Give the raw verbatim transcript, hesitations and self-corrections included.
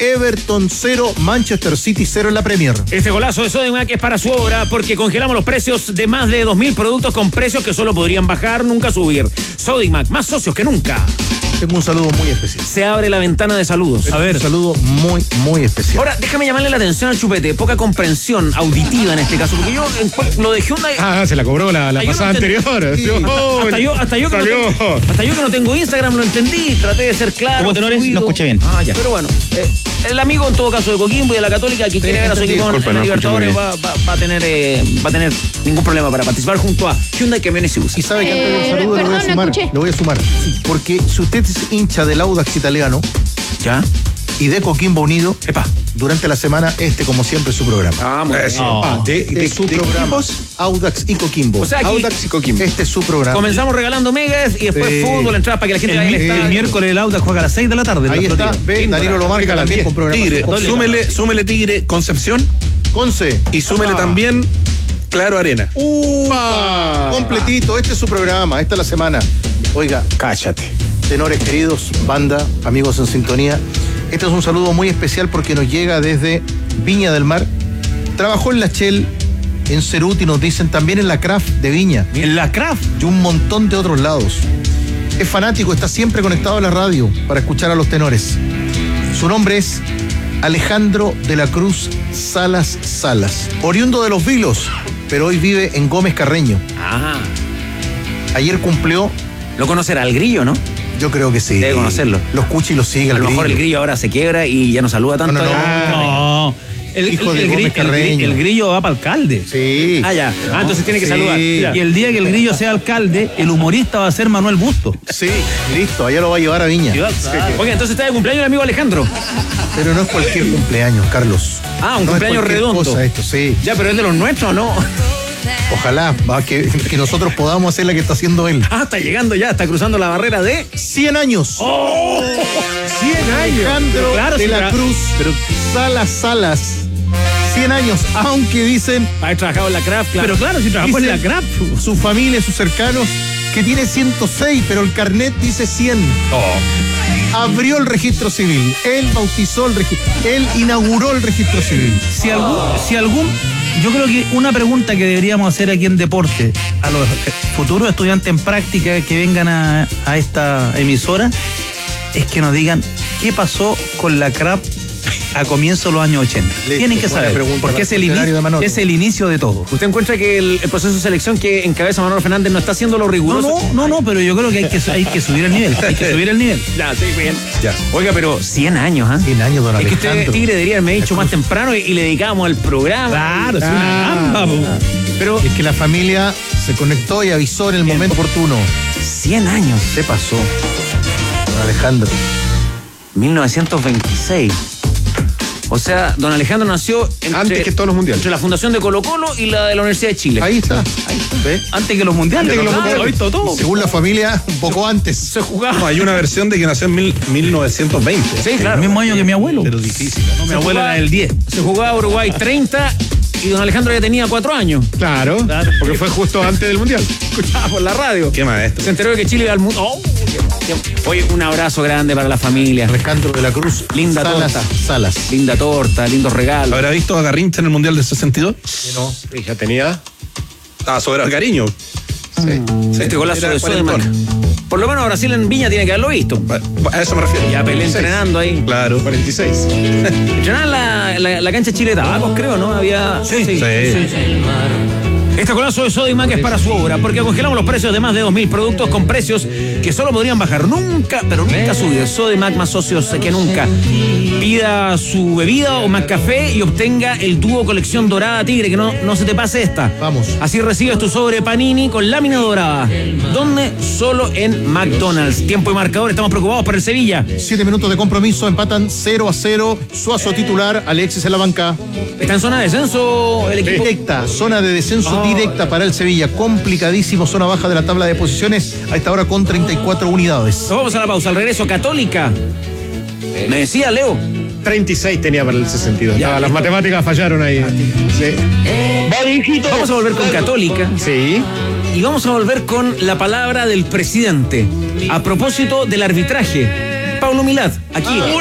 Everton cero, Manchester City cero en la Premier. Este golazo de Sodimac es para su obra porque congelamos los precios de más de dos mil productos con precios que solo podrían bajar, nunca subir. Sodimac, más socios que nunca. Tengo un saludo muy especial. Se abre la ventana de saludos. A ver, un saludo muy, muy especial. Ahora, déjame llamarle la atención al chupete. Poca comprensión auditiva en este caso, porque yo en, lo de Hyundai. Ah, se la cobró la, la pasada no anterior. Sí. Oh, hasta, yo, hasta, yo que no tengo, hasta yo que no tengo Instagram lo entendí. Traté de ser claro. Como tenores, no escuché bien. Ah, ya. Pero bueno, eh, el amigo en todo caso de Coquimbo y de la Católica que sí, quiere ver a su equipo en la no Libertadores va, va, va, a tener, eh, va a tener ningún problema para participar junto a Hyundai Camiones y Buses. Y sabe que antes del saludo eh, le voy a sumar. Le voy a sumar. Porque si usted es hincha del Audax italiano, ¿ya? Y de Coquimbo Unido, epa, durante la semana, este como siempre es su programa. Ah, muy bien. No. Ah, de, de, de su de programa. Equipos, Audax y Coquimbo. O sea, aquí, Audax y Coquimbo. Este es su programa. Comenzamos regalando megas y después sí. Fútbol, entradas para que la gente vaya al estadio. El miércoles el Audax juega a las seis de la tarde. Ahí está, ve, Danilo lo marca también con programa. Tigre, súmele, súmele Tigre Concepción. Conce. Y súmele ah. también Claro Arena. Uh, completito, este es su programa, esta es la semana. Oiga, cállate. Tenores queridos, banda, amigos en sintonía. Este es un saludo muy especial porque nos llega desde Viña del Mar. Trabajó en la Shell, en Ceruti, nos dicen, también en la Craft de Viña. ¿En la Craft? Y un montón de otros lados. Es fanático, está siempre conectado a la radio para escuchar a los tenores. Su nombre es Alejandro de la Cruz Salas Salas. Oriundo de Los Vilos, pero hoy vive en Gómez Carreño. Ah. Ayer cumplió... Lo conocerá el Grillo, ¿no? Yo creo que sí. Debe conocerlo. Lo escucha y lo sigue. A lo mejor grillo. el Grillo ahora se quiebra y ya no saluda tanto. No, no, no. no. El, Hijo el, de el, Gómez el, Carreño. el Grillo va para alcalde. Sí. Ah, ya. Ah, entonces tiene que sí. saludar. Y el día que el Grillo sea alcalde, el humorista va a ser Manuel Busto. Sí, listo. Allá lo va a llevar a Viña. Oye, entonces está de cumpleaños el amigo Alejandro. Pero no es cualquier cumpleaños, Carlos. Ah, un no cumpleaños redondo. Cosa esto, sí. Ya, pero es de los nuestros, ¿no? Ojalá va, que, que nosotros podamos hacer la que está haciendo él. Ah, está llegando ya, está cruzando la barrera de cien años. ¡Oh! cien años. Alejandro claro, de sí, la tra- Cruz pero Salas Salas. cien años, aunque dicen... haber trabajado en la Craft, claro. Pero claro, si trabajó en la Craft. Su familia, sus cercanos, que tiene ciento seis, pero el carnet dice cien. Oh. Abrió el registro civil. Él bautizó el registro. Él inauguró el registro civil. Si algún, si algún, yo creo que una pregunta que deberíamos hacer aquí en Deporte a los futuros estudiantes en práctica que vengan a, a esta emisora es que nos digan qué pasó con la Craft a comienzos de los años ochenta. Listo, tienen que saber, pregunta, porque es el, centenario de inicio, Manolo. es el inicio de todo. ¿Usted encuentra que el, el proceso de selección que encabeza Manolo Fernández no está haciendo lo No, riguroso? no, no, no, pero yo creo que hay que, hay que subir el nivel, hay que subir el nivel. Ya, sí, bien. Ya. Oiga, pero cien años, ¿ah? cien años, don Es que Alejandro. usted, Tigre, debería haberme dicho más temprano y, y le dedicábamos el programa. Claro, es Ah. una gamba, po. Pero Es que la familia se conectó y avisó en el momento oportuno. cien años. ¿Qué pasó, don Alejandro? mil novecientos veintiséis. O sea, don Alejandro nació entre, Antes que todos los mundiales. entre la fundación de Colo Colo y la de la Universidad de Chile. Ahí está. ¿Ve? Antes que los mundiales. Antes que los Ah, mundiales. lo he visto todo. Según la familia, un poco antes. Se jugaba. No, hay una versión de que nació en mil, mil novecientos veinte. Sí, El claro. mismo año que mi abuelo. Pero difícil. No, mi Se abuelo jugaba- era el diez. Se jugaba Uruguay treinta y don Alejandro ya tenía cuatro años. Claro, porque fue justo antes del mundial. Escuchaba por la radio. Qué maestro. Se enteró de que Chile iba al mundo. Oh, qué- qué- Oye, un abrazo grande para la familia. Alejandro de la Cruz. Linda Salas, torta. Salas. Linda torta, lindos regalos. ¿Habrá visto a Garrincha en el mundial del sesenta y dos? No. Ya tenía. Estaba sobrado el cariño. Sí. Este golazo Era de Sodimac. cuarentón. Por lo menos Brasil en Viña tiene que haberlo visto. A eso me refiero. Ya Pelé entrenando ahí. Claro. cuarenta y seis. Entrenaban la, la, la cancha Chile Tabacos, creo, ¿no? Había. Sí, Sí. Este golazo de Sodimac es para su obra, porque congelamos los precios de más de dos mil productos con precios que solo podrían bajar nunca, pero nunca subir. Sodimac, más socios que nunca. Pida su bebida o más café y obtenga el dúo colección dorada Tigre, que no, no se te pase esta. Vamos. Así recibes tu sobre Panini con lámina dorada. ¿Dónde? Solo en McDonald's. Tiempo y marcador, estamos preocupados por el Sevilla. Siete minutos de compromiso, empatan cero a cero. Suazo titular, Alexis en la banca. ¿Está en zona de descenso el equipo? Directa, zona de descenso Oh. directa para el Sevilla. Complicadísimo, zona baja de la tabla de posiciones. A esta hora con treinta y cuatro unidades. Nos vamos a la pausa. Al regreso, Católica. Me decía Leo. treinta y seis tenía para el sesenta y dos. Ya, Ah, las listo. matemáticas fallaron ahí. Sí. Vamos a volver con Católica. Sí. Y vamos a volver con la palabra del presidente. A propósito del arbitraje. Pablo Milad, aquí.